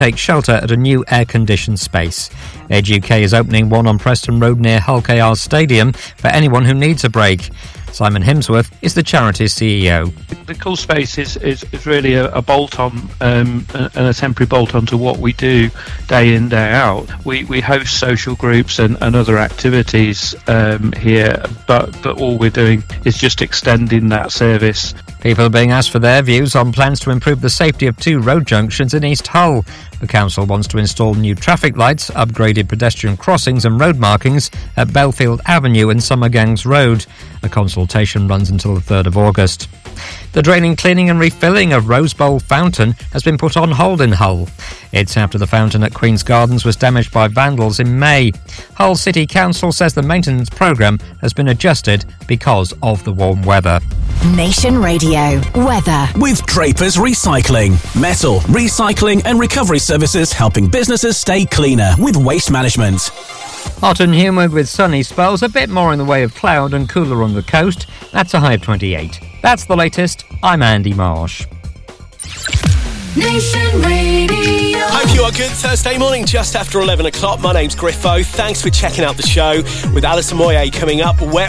take shelter at a new air-conditioned space. Edge UK is opening one on Preston Road near Hull KR Stadium for anyone who needs a break. Simon Himsworth is the charity's CEO. The Cool Space is really a bolt-on and a temporary bolt-on to what we do day in, day out. We host social groups and other activities here, but all we're doing is just extending that service. People are being asked for their views on plans to improve the safety of two road junctions in East Hull. The council wants to install new traffic lights, upgraded pedestrian crossings and road markings at Belfield Avenue and Summergangs Road. A consultation runs until the 3rd of August. The draining, cleaning and refilling of Rose Bowl Fountain has been put on hold in Hull. It's after the fountain at Queen's Gardens was damaged by vandals in May. Hull City Council says the maintenance programme has been adjusted because of the warm weather. Nation Radio weather with Draper's Recycling, metal recycling and recovery services, helping businesses stay cleaner with waste management. Hot and humid with sunny spells, a bit more in the way of cloud and cooler on the coast. That's a high of 28. That's the latest. I'm Andy Marsh. Nation Radio. Hope you are good Thursday morning, just after 11 o'clock. My name's Griffo. Thanks for checking out the show with Alison Moyet coming up. Wet